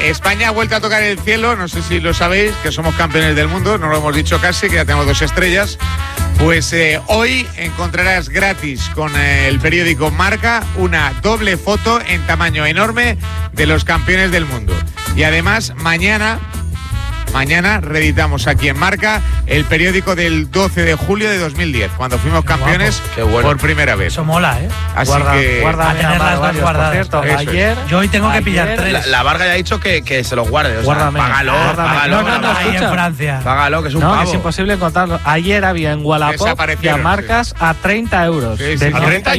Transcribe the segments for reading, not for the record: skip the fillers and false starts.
España ha vuelto a tocar el cielo, no sé si lo sabéis, que somos campeones del mundo, no lo hemos dicho casi, que ya tenemos 2 estrellas. Pues hoy encontrarás gratis con el periódico Marca una doble foto en tamaño enorme de los campeones del mundo. Y además mañana reeditamos aquí en Marca el periódico del 12 de julio de 2010, cuando fuimos campeones por primera vez. Eso mola, ¿eh? Así guarda a tener las dos guardadas. Cierto, yo hoy tengo que pillar 3. La Varga ya ha dicho que se los guarde. O sea, págalo. Ahí en Francia. Págalo, que es un pavo. Es imposible encontrarlo. Ayer había en Wallapop ya marcas a 30 euros. Sí. A 30,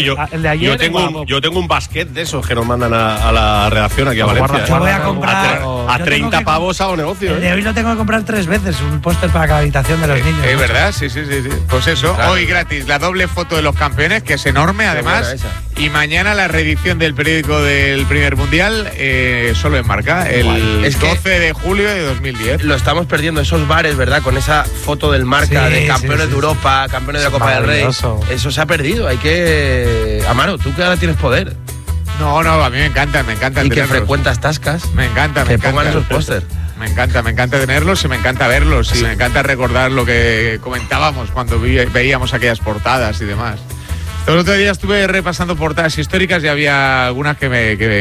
yo tengo un basquet de esos que nos mandan a la redacción aquí a Valencia. Yo voy a comprar a 30 pavos hago negocio. De hoy lo tengo que comprar 3 veces, un póster para cada habitación de los niños. Es verdad, sí. Pues eso, claro. Hoy gratis la doble foto de los campeones, que es enorme además. Y mañana la reedición del periódico del primer mundial, solo en Marca, el 12 de julio de 2010. Lo estamos perdiendo, esos bares, ¿verdad? Con esa foto del Marca de campeones de Europa, campeones de la Copa del Rey. Eso se ha perdido, hay que... Amaro, tú que ahora tienes poder. No, a mí me encanta. Y que frecuentas tascas. Me encanta. Pongan esos póster. Me encanta tenerlos y me encanta verlos y me encanta recordar lo que comentábamos cuando veíamos aquellas portadas y demás. El otro día estuve repasando portadas históricas y había algunas que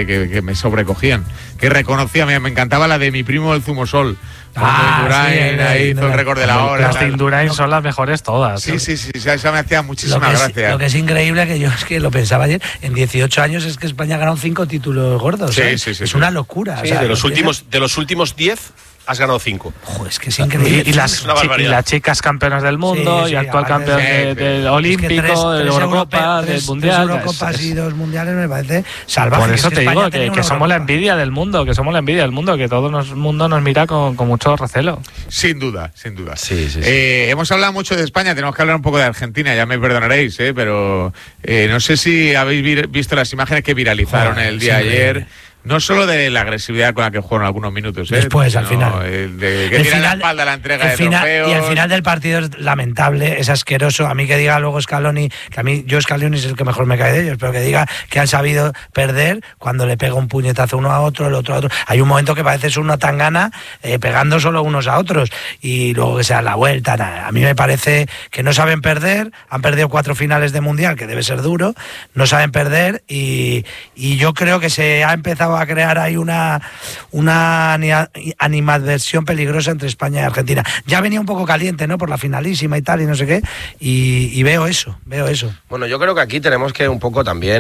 me sobrecogían, que reconocía. Me encantaba la de mi primo el Zumosol. Indurain ahí hizo el récord de la hora. Las de Indurain son las mejores todas. Sí, esa me hacía muchísima gracia. Lo que es increíble, que yo es que lo pensaba ayer, en 18 años es que España ha ganado 5 títulos gordos. Sí. Es una locura. Sí, de los últimos 10 has ganado 5. Joder, es que es increíble. Y las chicas campeonas del mundo y actual campeón del Olímpico, de la Eurocopa, del Mundial. 3 Eurocopas y 2 Mundiales me parece salvaje. Por eso te digo que somos la envidia del mundo, que todo el mundo nos mira con mucho recelo. Sin duda. Sí. Hemos hablado mucho de España, tenemos que hablar un poco de Argentina, ya me perdonaréis, pero no sé si habéis visto las imágenes que viralizaron el día ayer. No solo de la agresividad con la que jugaron algunos minutos. Después, al final. Que tiran la espalda a la entrega de trofeos. Y al final del partido es lamentable, es asqueroso. A mí que diga luego Scaloni, que a mí Scaloni es el que mejor me cae de ellos, pero que diga que han sabido perder cuando le pega un puñetazo uno a otro, el otro a otro. Hay un momento que parece una tangana pegando solo unos a otros y luego que sea la vuelta. Nada. A mí me parece que no saben perder, han perdido 4 finales de Mundial, que debe ser duro, no saben perder y yo creo que se ha empezado a crear ahí una animadversión peligrosa entre España y Argentina. Ya venía un poco caliente, ¿no? Por la finalísima y tal, y no sé qué, y veo eso. Bueno, yo creo que aquí tenemos que un poco también...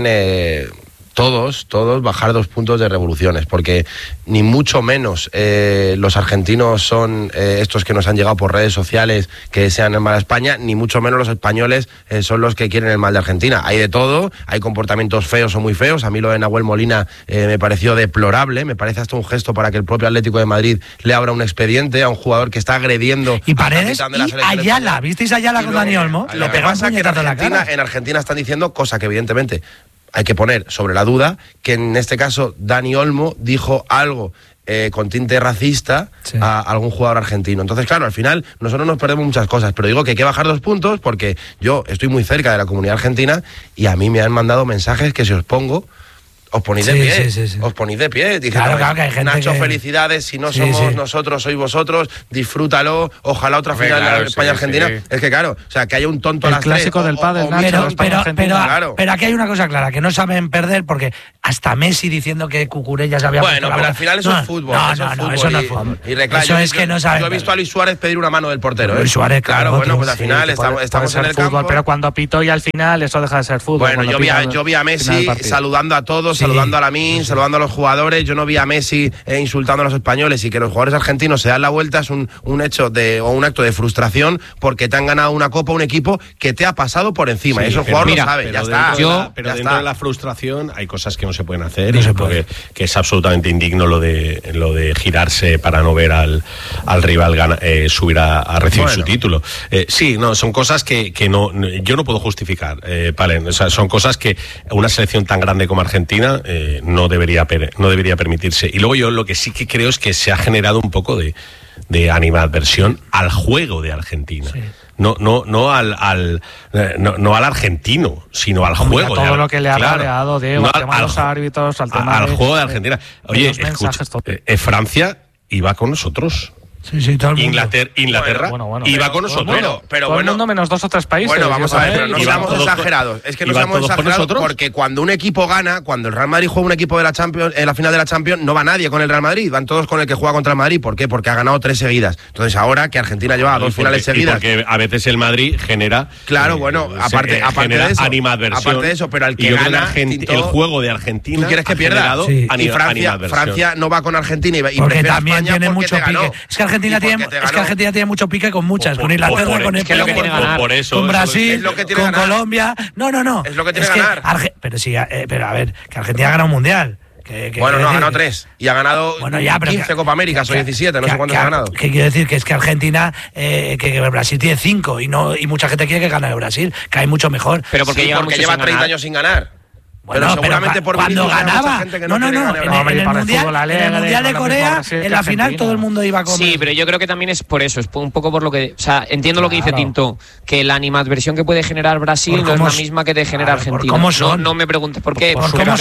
Todos bajar 2 puntos de revoluciones, porque ni mucho menos los argentinos son estos que nos han llegado por redes sociales que desean el mal a España, ni mucho menos los españoles son los que quieren el mal de Argentina. Hay de todo, hay comportamientos feos o muy feos. A mí lo de Nahuel Molina me pareció deplorable, me parece hasta un gesto para que el propio Atlético de Madrid le abra un expediente a un jugador que está agrediendo y Paredes y Ayala. ¿Visteis Ayala con Dani Olmo? Lo que pasa es que en Argentina están diciendo, cosa que evidentemente hay que poner sobre la duda, que en este caso Dani Olmo dijo algo con tinte racista a algún jugador argentino. Entonces, claro, al final nosotros nos perdemos muchas cosas, pero digo que hay que bajar 2 puntos porque yo estoy muy cerca de la comunidad argentina y a mí me han mandado mensajes que si os pongo... Os ponéis de pie, os ponéis de pie. Claro, que hay gente Nacho, felicidades, si no somos nosotros, sois vosotros, disfrútalo, ojalá otra final de España-Argentina. Es que claro, o sea, que haya un tonto a las 3. El clásico del pádel, Nacho, pero aquí hay una cosa clara, que no saben perder, porque hasta Messi diciendo que Cucurella se había... Bueno, pero al final eso es fútbol. No, eso no es fútbol. Eso es que no saben. Yo he visto a Luis Suárez pedir una mano del portero. Luis Suárez, claro, bueno, pues al final estamos en el campo. Pero cuando pitó y al final eso deja de ser fútbol. Bueno, yo vi a Messi saludando a todos, saludando a Lamine, saludando a los jugadores. Yo no vi a Messi insultando a los españoles, y que los jugadores argentinos se dan la vuelta es un hecho o un acto de frustración porque te han ganado una copa un equipo que te ha pasado por encima, y esos jugadores lo saben, ya está. Pero dentro de la frustración hay cosas que no se pueden hacer, y que es absolutamente indigno lo de girarse para no ver al rival subir a recibir su título. Son cosas que yo no puedo justificar, Palen. O sea, son cosas que una selección tan grande como Argentina no debería permitirse. Y luego yo lo que sí que creo es que se ha generado un poco de animadversión al juego de Argentina. no al argentino, sino al juego. Todo lo que le ha rodeado, Diego, al tema de los árbitros, al tema al juego de Argentina. Oye, escucha, Francia iba con nosotros. Sí, todo el mundo. Inglaterra iba con nosotros. Pero todo el mundo menos 2 o 3 países. Bueno, vamos a ver, pero no seamos exagerados. Es que no seamos exagerados porque cuando un equipo gana, cuando el Real Madrid juega un equipo de la Champions, en la final de la Champions, no va nadie con el Real Madrid, van todos con el que juega contra el Madrid. ¿Por qué? Porque ha ganado 3 seguidas. Entonces ahora que Argentina lleva 2 finales seguidas. Porque a veces el Madrid genera. Claro, aparte de eso. Animadversión. Aparte de eso, pero al que gana. El juego de Argentina. ¿Tú quieres que pierda? Sí. Y Francia no va con Argentina y porque prefiere también España tiene mucho pique. Es que Argentina tiene mucho pique con muchas, con Inglaterra, con España, con Brasil, con Colombia. No. Es lo que tiene que ganar. Pero a ver, que Argentina ha ganado un mundial. No, ha ganado 3 y ha ganado 15 Copa Américas o 17, no sé cuántos ha ganado. ¿Qué quiero decir? Que es que Argentina, que Brasil tiene 5 y mucha gente quiere que gane el Brasil, que hay mucho mejor. Pero porque lleva 30 años sin ganar. Bueno, pero seguramente por cuando ganaba. No. En el Mundial de Corea, en la final todo el mundo iba a comer. Sí, pero yo creo que también es por eso, es un poco por lo que. O sea, entiendo lo que dice Tinto, que la animadversión que puede generar Brasil no es la misma que te genera Argentina. ¿Cómo son? No me preguntes por qué.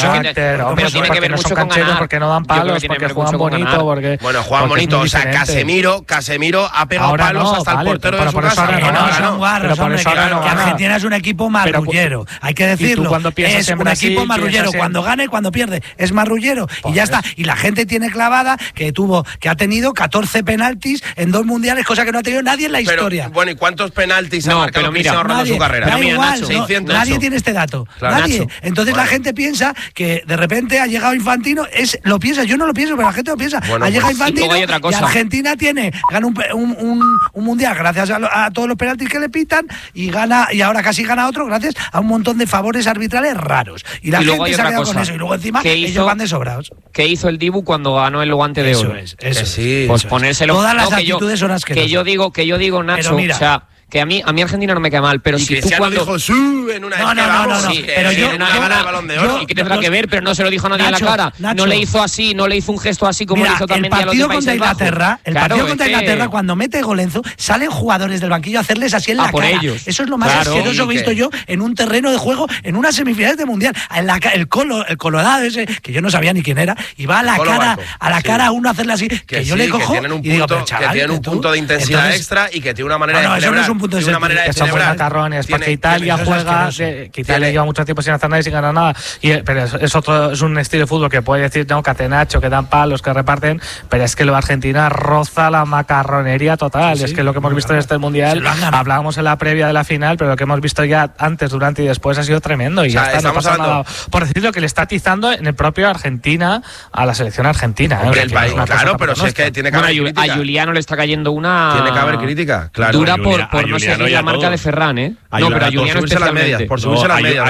Pero tiene que ver mucho con ganar. Porque no dan palos, porque juegan bonito. Bueno, juegan bonito. O sea, Casemiro ha pegado palos hasta el portero de su casa. Son guarros, hombre, que Argentina es un equipo marrullero. Hay que decirlo. Es un equipo marrullero, cuando gana y cuando pierde es marrullero y ya está. Y la gente tiene clavada que ha tenido 14 penaltis en 2 mundiales, cosa que no ha tenido nadie en la historia. Bueno, ¿y cuántos penaltis ha marcado Cristiano Ronaldo en su carrera? Da igual, 600. Nadie tiene este dato. Claro, nadie. Nacho. Entonces la gente piensa que de repente ha llegado Infantino, lo piensa, yo no lo pienso, pero la gente lo piensa. Ha llegado Infantino y Argentina gana un mundial gracias a todos los penaltis que le pitan y ahora casi gana otro gracias a un montón de favores arbitrales raros. Y la gente se ha quedado con eso. Y luego encima ellos van de sobrados. ¿Qué hizo el Dibu cuando ganó el guante de oro? Pues ponérselo. Todas las actitudes son asquerosas. Que yo digo, Nacho, o sea, que a mí Argentina no me queda mal, pero y si tú cuando dijo en una no, pero yo gana el Balón de Oro. ¿Y qué tendrá que ver? Pero no se lo dijo nadie a la cara. No le hizo así, no le hizo un gesto así como le hizo también a los de Países Bajos. El partido contra Inglaterra, cuando mete Golenzo, salen jugadores del banquillo a hacerles así en la cara. Eso es lo más asqueroso que he visto yo en un terreno de juego, en unas semifinales de mundial. El colorado ese, que yo no sabía ni quién era, y va a la cara a uno a hacerle así, que yo le cojo y digo, pero chaval, que tienen un punto de intensidad extra y que tiene una manera de celebrar. Eso no es un punto de son macarrones, porque Italia juega, que Italia lleva mucho tiempo sin hacer nada y sin ganar nada, pero es un estilo de fútbol que puede decir, no, catenacho, que dan palos, que reparten, pero es que lo de Argentina roza la macarronería total. Es que lo que hemos visto en este mundial, hablábamos en la previa de la final, pero lo que hemos visto ya antes, durante y después ha sido tremendo, y ya está, no pasa nada. Por decirlo, que le está atizando en el propio Argentina a la selección argentina. El país, claro, pero si es que tiene que haber crítica. A Juliano le está cayendo una... Tiene que haber crítica, claro. Dura por no seguir la marca de Ferran, ¿eh? No, pero a Juliano especialmente. Por subirse a las medias.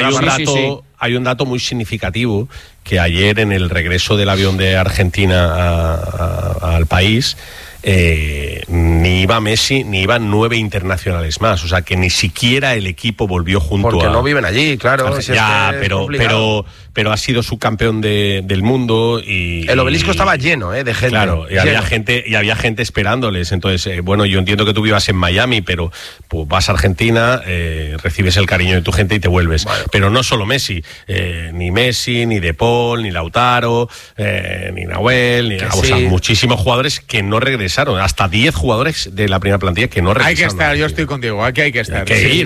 Hay un dato muy significativo, que ayer en el regreso del avión de Argentina al país, ni iba Messi ni iban 9 internacionales más, o sea que ni siquiera el equipo volvió junto porque no viven allí, claro. Pero ha sido subcampeón del mundo y el obelisco estaba lleno de gente. Claro, y había gente esperándoles. Entonces, yo entiendo que tú vivas en Miami, pero pues, vas a Argentina, recibes el cariño de tu gente y te vuelves. Bueno. Pero no solo Messi, ni De Paul, ni Lautaro, ni Nahuel, o sea, muchísimos jugadores que no regresaron, hasta 10 jugadores de la primera plantilla que no regresaron. Hay que estar, yo estoy contigo, aquí hay que estar.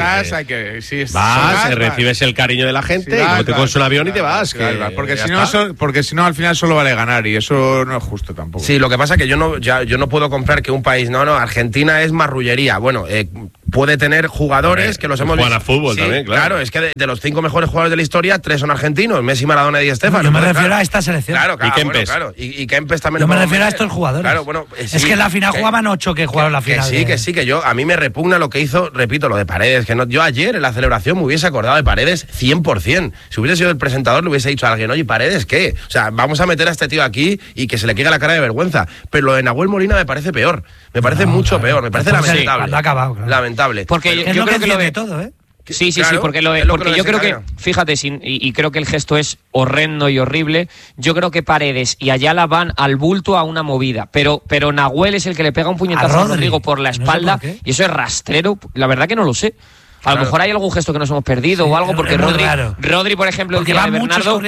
Vas, recibes el cariño de la gente, y te coges un avión y te vas. Porque si no al final solo vale ganar, y eso no es justo tampoco. Sí, lo que pasa es que yo no puedo comprar que un país, Argentina es marrullería. Bueno, puede tener jugadores que los hemos visto. Juegan a fútbol también, claro. Es que de los 5 mejores jugadores de la historia, 3 son argentinos: Messi, Maradona y Di Stéfano. Yo me refiero a esta selección. Claro, y Kempes. Y Kempes también. Yo me refiero a estos jugadores. Claro, bueno, es que en la final jugaban 8 que jugaron la final. Que a mí me repugna lo que hizo, repito, lo de Paredes, yo ayer en la celebración me hubiese acordado de Paredes 100%. Si hubiese sido el presentador, le hubiese dicho a alguien, oye, ¿Paredes qué? O sea, vamos a meter a este tío aquí y que se le caiga la cara de vergüenza. Pero lo de Nahuel Molina me parece peor. Me parece mucho peor. Me parece lamentable. Ha acabado, claro. Lamentable. Porque yo creo que lo de todo, Sí, porque yo creo que, fíjate, y creo que el gesto es horrendo y horrible. Yo creo que Paredes y Ayala van al bulto a una movida, pero Nahuel es el que le pega un puñetazo a Rodrigo por la espalda, no sé por y eso es rastrero. La verdad que no lo sé. A lo mejor hay algún gesto que nos hemos perdido o algo, porque Rodri, por ejemplo, porque el día de Bernardo,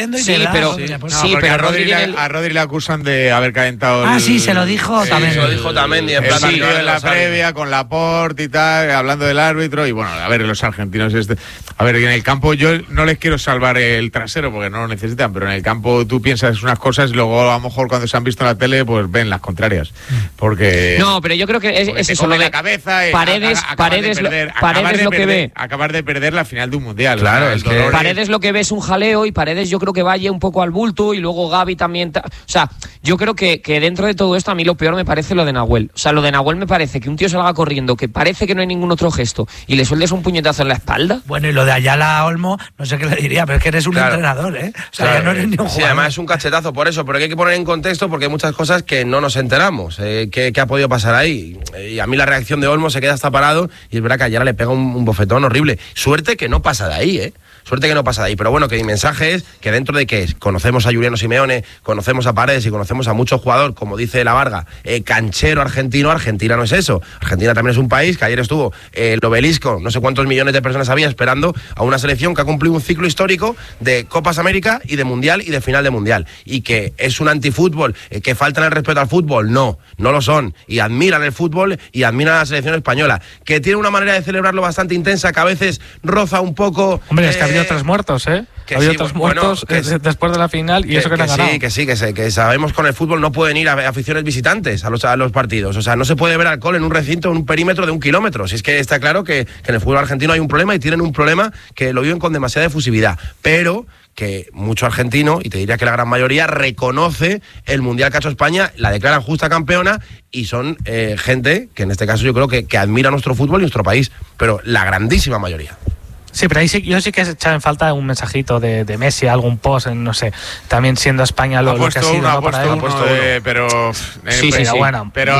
pero a Rodri le acusan de haber calentado. Sí, se lo dijo también. Se lo dijo también, y en plan en la previa con Laporte y tal, hablando del árbitro. Y bueno, a ver, los argentinos, a ver, en el campo yo no les quiero salvar el trasero porque no lo necesitan, pero en el campo tú piensas unas cosas y luego a lo mejor cuando se han visto en la tele, pues ven las contrarias. Porque no, pero yo creo que es eso lo de la cabeza. Paredes lo que ve. Acabar de perder la final de un mundial. Claro, es que Paredes lo que ve es un jaleo y Paredes yo creo que vaya un poco al bulto y luego Gavi también. O sea, yo creo que dentro de todo esto a mí lo peor me parece lo de Nahuel. O sea, lo de Nahuel me parece que un tío salga corriendo, que parece que no hay ningún otro gesto y le sueltes un puñetazo en la espalda. Bueno, y lo de Ayala Olmo, no sé qué le diría, pero es que eres un entrenador, ¿eh? O sea, ya no eres ni un jugador. Sí, además es un cachetazo por eso, pero hay que poner en contexto porque hay muchas cosas que no nos enteramos. ¿Qué ha podido pasar ahí? Y a mí la reacción de Olmo se queda hasta parado y es verdad que Ayala le pega un bofetón horrible. Suerte que no pasa de ahí, Suerte que no pasa de ahí. Pero bueno, que mi mensaje es que dentro de que conocemos a Juliano Simeone, conocemos a Paredes y conocemos a muchos jugadores, como dice la Varga, canchero argentino, Argentina no es eso. Argentina también es un país que ayer estuvo el Obelisco, no sé cuántos millones de personas había esperando a una selección que ha cumplido un ciclo histórico de Copas América y de Mundial y de final de Mundial. Y que es un antifútbol, que faltan el respeto al fútbol. No lo son. Y admiran el fútbol y admiran a la selección española. Que tiene una manera de celebrarlo bastante intensa, que a veces roza un poco... Hombre, es que ha habido 3 muertos, ¿eh? Ha habido 3 muertos después de la final y eso que no han ganado. Que sabemos con el fútbol no pueden ir a aficiones visitantes a los partidos. O sea, no se puede ver alcohol en un recinto, en un perímetro de 1 kilómetro. Si es que está claro que en el fútbol argentino hay un problema y tienen un problema que lo viven con demasiada efusividad. Pero que mucho argentino, y te diría que la gran mayoría, reconoce el Mundial que ha hecho España, la declaran justa campeona y son gente que en este caso yo creo que admira nuestro fútbol y nuestro país. Pero la grandísima mayoría. Sí, pero ahí sí, yo sí que he echado en falta un mensajito de Messi, algún post, no sé, también siendo España lo que ha sido, ¿no? Para él. Pero bueno, pero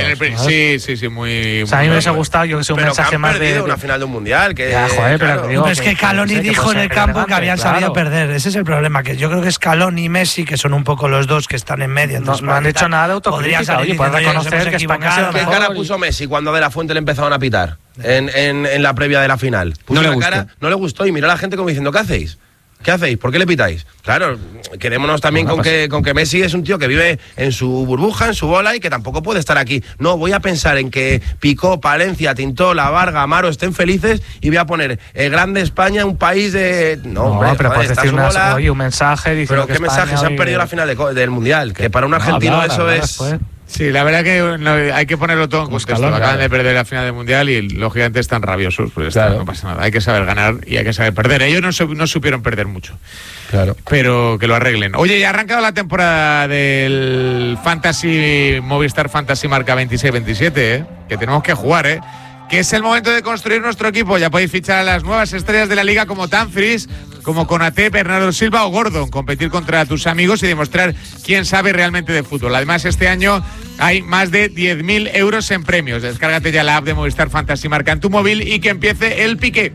sí, muy... O sea, a mí me hubiese gustado, yo que sé, un mensaje más de una final de un mundial, que ya, joder, claro. pero digo, es que Scaloni dijo en el campo que habían sabido perder. Ese es el problema, que yo creo que Scaloni y Messi, que son un poco los dos que están en medio, no han hecho nada de autocrítica, oye, pueden reconocer que España ha sido ¿Qué cara puso Messi cuando a De La Fuente le empezaron a pitar en la previa de la final? Puso una cara, no le gustó y miró a la gente como diciendo, ¿qué hacéis? ¿Qué hacéis? ¿Por qué le pitáis? Claro, quedémonos también con que Messi es un tío que vive en su burbuja, en su bola y que tampoco puede estar aquí. No, voy a pensar en que Picó, Palencia, Tintola, Varga, Amaro estén felices y voy a poner grande España, un país de... No, hombre, pero puedes decir un mensaje diciendo pero ¿qué mensaje? Se han perdido la final del Mundial, que para un argentino eso es... Sí, la verdad que hay que ponerlo todo en contexto. Acaban de perder la final del Mundial y los gigantes están rabiosos, pues no pasa nada. Hay que saber ganar y hay que saber perder. Ellos no supieron perder mucho. Claro. Pero que lo arreglen. Oye, ya ha arrancado la temporada del Fantasy Movistar Fantasy Marca 26-27, que tenemos que jugar, que es el momento de construir nuestro equipo. Ya podéis fichar a las nuevas estrellas de la liga como Dumfries, como Konaté, Bernardo Silva o Gordon, competir contra tus amigos y demostrar quién sabe realmente de fútbol. Además, este año hay más de 10.000 euros en premios. Descárgate ya la app de Movistar Fantasy Marca en tu móvil y que empiece el piqué.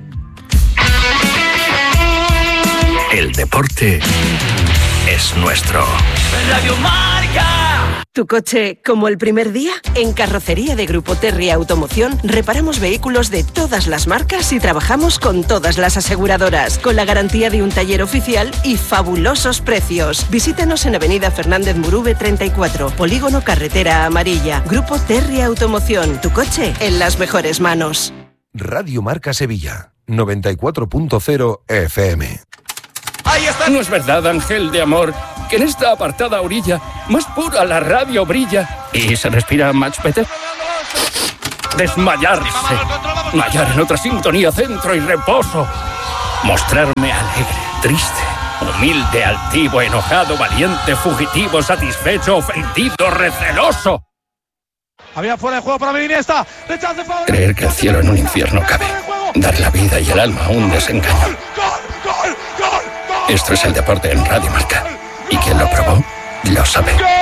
El deporte es nuestro. Radio Marca. ¿Tu coche como el primer día? En Carrocería de Grupo Terry Automoción reparamos vehículos de todas las marcas y trabajamos con todas las aseguradoras, con la garantía de un taller oficial y fabulosos precios. Visítanos en Avenida Fernández Murube 34, Polígono Carretera Amarilla. Grupo Terry Automoción, tu coche en las mejores manos. Radio Marca Sevilla, 94.0 FM. Ahí está. ¿No es verdad, ángel de amor, que en esta apartada orilla más pura la radio brilla y se respira much better? Desmayarse, hallar en otra sintonía centro y reposo, mostrarme alegre, triste, humilde, altivo, enojado, valiente, fugitivo, satisfecho, ofendido, receloso. Había fuera de juego para Iniesta. Creer que el cielo en un infierno cabe, dar la vida y el alma a un desengaño. Esto es el deporte en Radio Marca. Y quien lo probó, lo sabe.